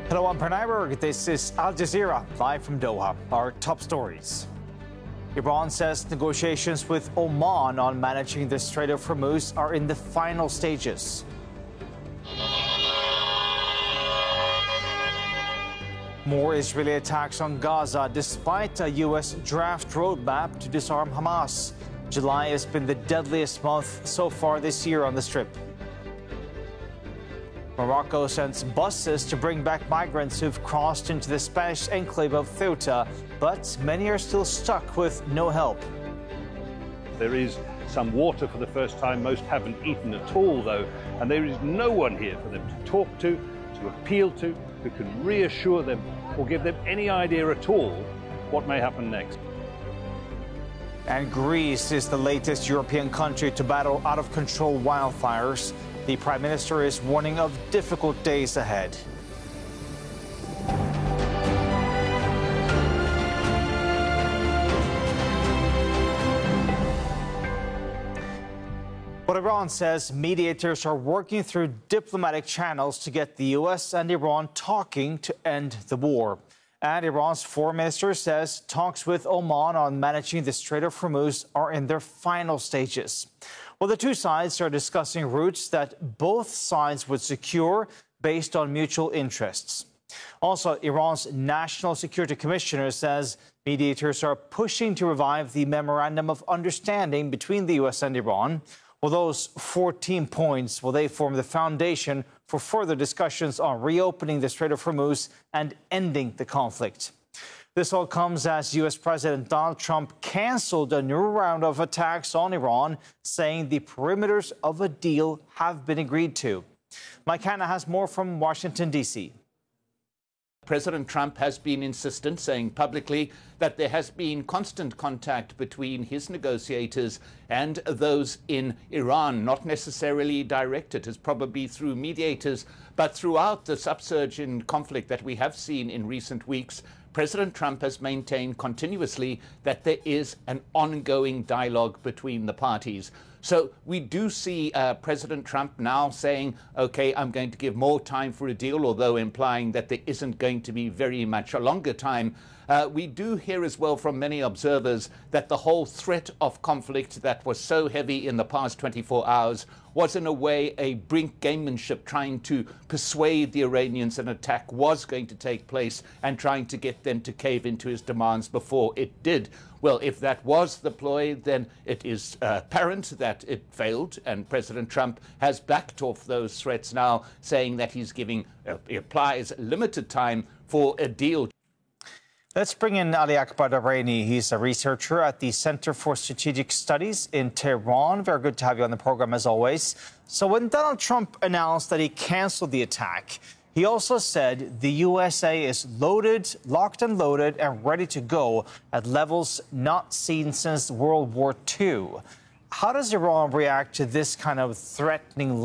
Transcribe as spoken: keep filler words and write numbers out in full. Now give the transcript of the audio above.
Hello, I'm Pranay Berg. This is Al Jazeera, live from Doha. Our top stories. Iran says negotiations with Oman on managing the Strait of Hormuz are in the final stages. More Israeli attacks on Gaza despite a U S draft roadmap to disarm Hamas. July has been the deadliest month so far this year on the Strip. Morocco sends buses to bring back migrants who've crossed into the Spanish enclave of Ceuta, but many are still stuck with no help. There is some water for the first time. Most haven't eaten at all, though, and there is no one here for them to talk to, to appeal to, who can reassure them or give them any idea at all what may happen next. And Greece is the latest European country to battle out-of-control wildfires. The Prime Minister is warning of difficult days ahead. But Iran says mediators are working through diplomatic channels to get the U S and Iran talking to end the war. And Iran's foreign minister says talks with Oman on managing the Strait of Hormuz are in their final stages. Well, the two sides are discussing routes that both sides would secure based on mutual interests. Also, Iran's National Security Commissioner says mediators are pushing to revive the Memorandum of Understanding between the U S and Iran. Well, those fourteen points, well, they form the foundation for further discussions on reopening the Strait of Hormuz and ending the conflict. This all comes as U S President Donald Trump canceled a new round of attacks on Iran, saying the perimeters of a deal have been agreed to. Mike Hanna has more from Washington, D C President Trump has been insistent, saying publicly that there has been constant contact between his negotiators and those in Iran, not necessarily directed as probably through mediators, but throughout this upsurge in conflict that we have seen in recent weeks. President Trump has maintained continuously that there is an ongoing dialogue between the parties. So we do see uh, President Trump now saying, OK, I'm going to give more time for a deal, although implying that there isn't going to be very much a longer time. Uh, we do hear as well from many observers that the whole threat of conflict that was so heavy in the past twenty-four hours was in a way a brink gamemanship, trying to persuade the Iranians an attack was going to take place and trying to get them to cave into his demands before it did. Well, if that was the ploy, then it is uh, apparent that it failed, and President Trump has backed off those threats now, saying that he's giving, uh, he applies limited time for a deal. Let's bring in Ali Akbar Daraini. He's a researcher at the Center for Strategic Studies in Tehran. Very good to have you on the program, as always. So when Donald Trump announced that he canceled the attack, he also said the U S A is loaded, locked and loaded, and ready to go at levels not seen since World War Two. How does Iran react to this kind of threatening